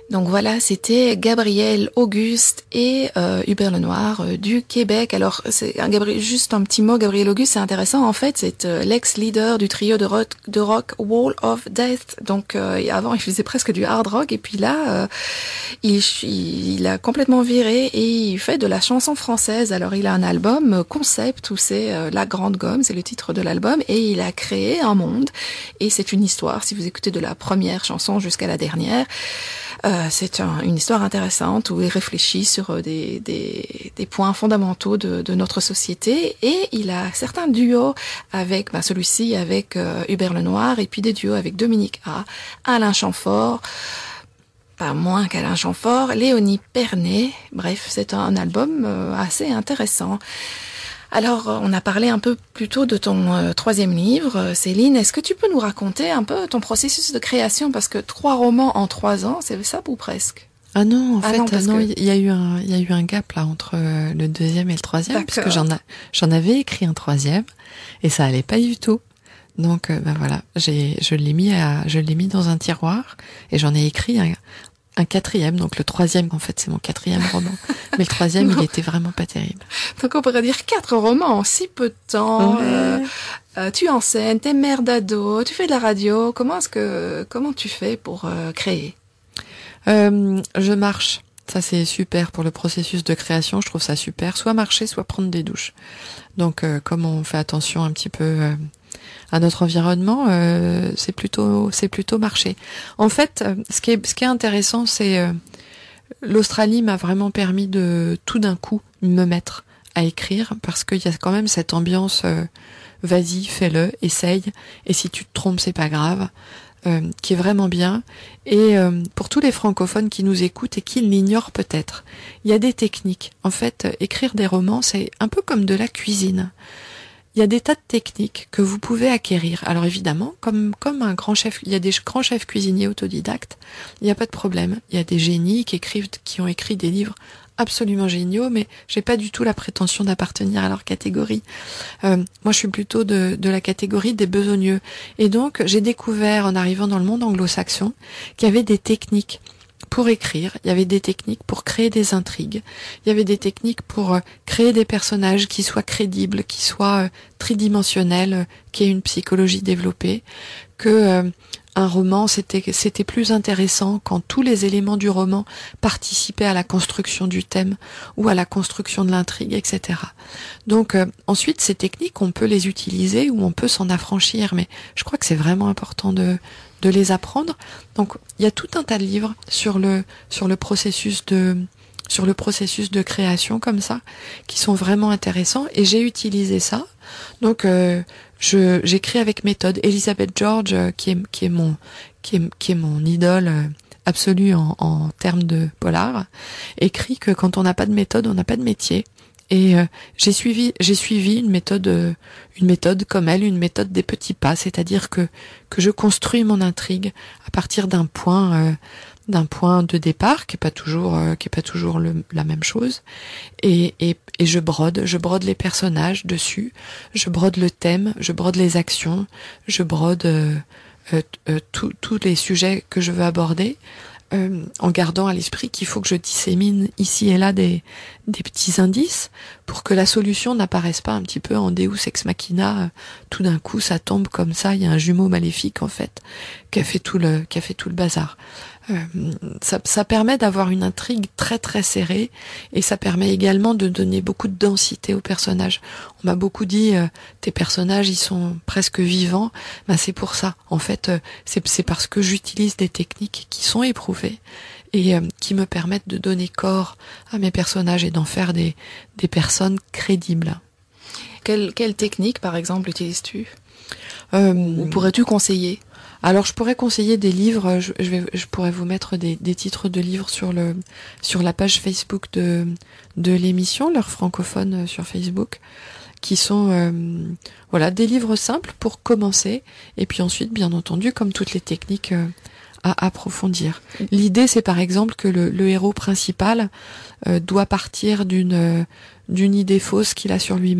Donc voilà, c'était Gabriel Auguste et Hubert Lenoir du Québec. Alors c'est juste un petit mot. Gabriel Auguste, c'est intéressant. En fait, c'est l'ex-leader du trio de rock Wall of Death. Donc avant, il faisait presque du hard rock et puis là, il a complètement viré et il fait de la chanson française. Alors il a un album concept où c'est La Grande Gomme, c'est le titre de l'album, et il a créé un monde. Et c'est une histoire. Si vous écoutez de la première chanson jusqu'à la dernière. C'est une histoire intéressante où il réfléchit sur des points fondamentaux de notre société, et il a certains duos avec celui-ci avec Hubert Lenoir, et puis des duos avec Dominique A, Alain Chamfort, pas moins qu'Alain Chamfort, Léonie Pernet. Bref, c'est un album assez intéressant. Alors, on a parlé un peu plus tôt de ton troisième livre, Céline. Est-ce que tu peux nous raconter un peu ton processus de création? Parce que 3 romans en 3 ans, c'est ça ou presque? Ah non, en fait, il y a eu un gap là entre le deuxième et le troisième, puisque j'en avais écrit un troisième et ça allait pas du tout. Donc, voilà, je l'ai mis dans un tiroir et j'en ai écrit un quatrième, donc le troisième, en fait, c'est mon 4e roman. Mais le troisième, il était vraiment pas terrible. Donc on pourrait dire 4 romans en si peu de temps. Ouais. Tu enseignes, t'es mère d'ado, tu fais de la radio. Comment tu fais pour créer? Je marche. Ça, c'est super pour le processus de création. Je trouve ça super. Soit marcher, soit prendre des douches. Donc, comme on fait attention un petit peu à notre environnement, c'est plutôt marcher. En fait, ce qui est intéressant, c'est l'Australie m'a vraiment permis de tout d'un coup me mettre à écrire, parce qu'il y a quand même cette ambiance vas-y, fais-le, essaye, et si tu te trompes, c'est pas grave, qui est vraiment bien. Et pour tous les francophones qui nous écoutent et qui l'ignorent peut-être, il y a des techniques. En fait, écrire des romans, c'est un peu comme de la cuisine. Il y a des tas de techniques que vous pouvez acquérir. Alors évidemment, comme un grand chef, il y a des grands chefs cuisiniers autodidactes, il n'y a pas de problème. Il y a des génies qui ont écrit des livres absolument géniaux, mais j'ai pas du tout la prétention d'appartenir à leur catégorie. Moi, je suis plutôt de la catégorie des besogneux. Et donc, j'ai découvert, en arrivant dans le monde anglo-saxon, qu'il y avait des techniques pour écrire, il y avait des techniques pour créer des intrigues, il y avait des techniques pour créer des personnages qui soient crédibles, qui soient tridimensionnels, qui aient une psychologie développée, que un roman, c'était plus intéressant quand tous les éléments du roman participaient à la construction du thème ou à la construction de l'intrigue, etc. Donc ensuite, ces techniques, on peut les utiliser ou on peut s'en affranchir, mais je crois que c'est vraiment important de les apprendre. Donc il y a tout un tas de livres sur le processus de création comme ça, qui sont vraiment intéressants, et j'ai utilisé ça. Donc j'écris avec méthode. Elizabeth George, qui est mon idole absolue en termes de polar, écrit que quand on n'a pas de méthode, on n'a pas de métier. Et j'ai suivi une méthode comme elle, une méthode des petits pas, c'est-à-dire que je construis mon intrigue à partir d'un point de départ qui est pas toujours la même chose, et je brode les personnages dessus, je brode le thème, je brode les actions, je brode tous les sujets que je veux aborder, en gardant à l'esprit qu'il faut que je dissémine ici et là des petits indices pour que la solution n'apparaisse pas un petit peu en Deus ex machina. Tout d'un coup, ça tombe comme ça. Il y a un jumeau maléfique en fait qui a fait tout le bazar. Ça permet d'avoir une intrigue très très serrée, et ça permet également de donner beaucoup de densité aux personnages. On m'a beaucoup dit tes personnages ils sont presque vivants. Ben c'est pour ça. En fait, c'est parce que j'utilise des techniques qui sont éprouvées et qui me permettent de donner corps à mes personnages et d'en faire des personnes crédibles. Quelle technique, par exemple, utilises-tu ou pourrais-tu conseiller? Alors, je pourrais conseiller des livres. Je pourrais vous mettre des titres de livres sur la page Facebook de l'émission, l'heure francophone sur Facebook, qui sont des livres simples pour commencer, et puis ensuite, bien entendu, comme toutes les techniques, à approfondir. L'idée, c'est par exemple que le héros principal doit partir d'une idée fausse qu'il a sur lui-même.